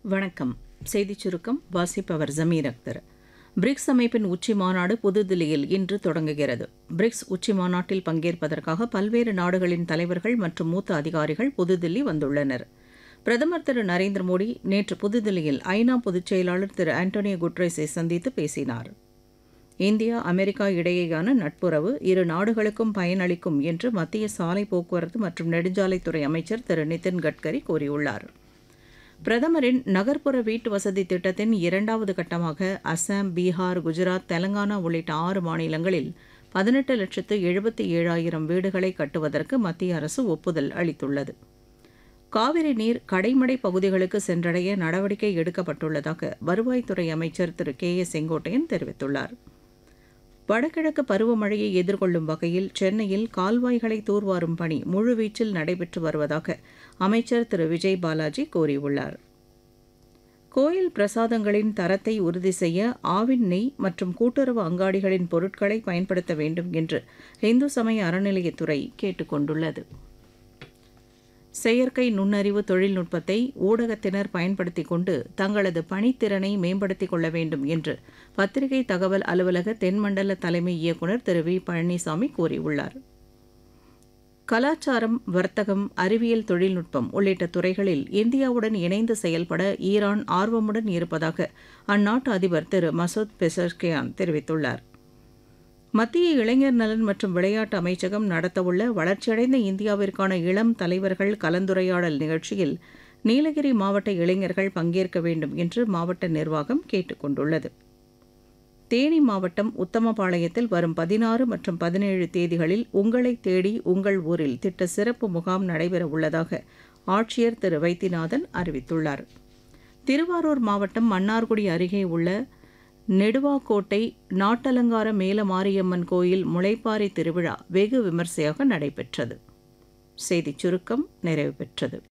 வணக்கம். செய்திச் சுருக்கம் வாசிப்பவர் ஜமீர் அக்தர். பிரிக்ஸ் அமைப்பின் உச்சி மாநாடு புதுதில்லியில் இன்று தொடங்குகிறது. பிரிக்ஸ் உச்சி மாநாட்டில் பங்கேற்பதற்காக பல்வேறு நாடுகளின் தலைவர்கள் மற்றும் மூத்த அதிகாரிகள் புதுதில்லி வந்துள்ளனர். பிரதமர் திரு நரேந்திர மோடி நேற்று புதுதில்லியில் ஐநா பொதுச் செயலாளர் திரு ஆண்டோனியோ குட்ரஸை சந்தித்து பேசினார். இந்தியா அமெரிக்கா இடையேயான நட்புறவு இரு நாடுகளுக்கும் பயனளிக்கும் என்று மத்திய சாலை போக்குவரத்து மற்றும் நெடுஞ்சாலைத்துறை அமைச்சர் திரு நிதின் கட்கரி கூறியுள்ளார். பிரதமரின் நகர்ப்புற வீட்டு வசதி திட்டத்தின் இரண்டாவது கட்டமாக அசாம், பீகார், குஜராத், தெலங்கானா உள்ளிட்ட 6 மாநிலங்களில் 18,77,000 வீடுகளை கட்டுவதற்கு மத்திய அரசு ஒப்புதல் அளித்துள்ளது. காவிரி நீர் கடைமடை பகுதிகளுக்கு சென்றடைய நடவடிக்கை எடுக்கப்பட்டுள்ளதாக வருவாய்த்துறை அமைச்சர் திரு செங்கோட்டையன் தெரிவித்துள்ளார். வடகிழக்கு பருவமழையை எதிர்கொள்ளும் வகையில் சென்னையில் கால்வாய்களை தூர்வாரும் பணி முழுவீச்சில் நடைபெற்று வருவதாக அமைச்சர் திரு விஜய் பாலாஜி கூறியுள்ளார். கோயில் பிரசாதங்களின் தரத்தை உறுதி செய்ய ஆவின் நெய் மற்றும் கூட்டுறவு அங்காடிகளின் பொருட்களை பயன்படுத்த வேண்டும் என்று இந்து சமய அறநிலையத்துறை கேட்டுக் கொண்டுள்ளது. செயற்கை நுண்ணறிவு தொழில்நுட்பத்தை ஊடகத்தினர் பயன்படுத்திக் கொண்டு தங்களது பணித்திறனை மேம்படுத்திக் கொள்ள வேண்டும் என்று பத்திரிகை தகவல் அலுவலக தென்மண்டல தலைமை இயக்குநர் திரு வி பழனிசாமி கூறியுள்ளார். கலாச்சாரம், வர்த்தகம், அறிவியல் தொழில்நுட்பம் உள்ளிட்ட துறைகளில் இந்தியாவுடன் இணைந்து செயல்பட ஈரான் ஆர்வமுடன் இருப்பதாக அந்நாட்டு அதிபர் திரு மசூத் பெசஷ்கியான் தெரிவித்துள்ளார். மத்திய இளைஞர் நலன் மற்றும் விளையாட்டு அமைச்சகம் நடத்தவுள்ள வளர்ச்சியடைந்த இந்தியாவிற்கான இளம் தலைவர்கள் கலந்துரையாடல் நிகழ்ச்சியில் நீலகிரி மாவட்ட இளைஞர்கள் பங்கேற்க வேண்டும் என்று மாவட்ட நிர்வாகம் கேட்டுக் கொண்டுள்ளது. தேனி மாவட்டம் உத்தமபாளையத்தில் வரும் 16 மற்றும் 17 தேதிகளில் உங்களை தேடி உங்கள் ஊரில் திட்ட சிறப்பு முகாம் நடைபெற உள்ளதாக ஆட்சியர் திரு வைத்தியநாதன் அறிவித்துள்ளார். திருவாரூர் மாவட்டம் மன்னார்குடி அருகே உள்ள நெடுவாக்கோட்டை நாட்டலங்கார மேலமாரியம்மன் கோயில் முளைப்பாரி திருவிழா வெகு விமர்சையாக நடைபெற்றது. செய்திச் சுருக்கம் நிறைவு பெற்றது.